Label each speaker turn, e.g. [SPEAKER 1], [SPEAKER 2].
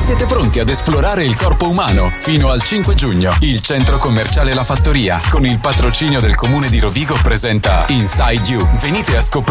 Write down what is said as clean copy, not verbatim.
[SPEAKER 1] Siete pronti ad esplorare il corpo umano? Fino al 5 giugno, il centro commerciale La Fattoria, con il patrocinio del comune di Rovigo, presenta Inside You. Venite a scoprire